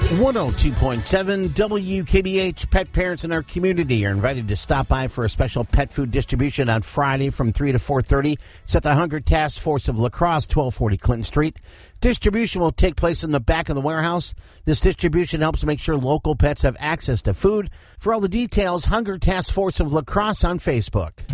102.7 WKBH. Pet parents in our community are invited to stop by for a special pet food distribution on Friday from 3 to 4:30. It's at the Hunger Task Force of La Crosse, 1240 Clinton Street. Distribution will take place in the back of the warehouse. This distribution helps make sure local pets have access to food. For all the details, Hunger Task Force of La Crosse on Facebook.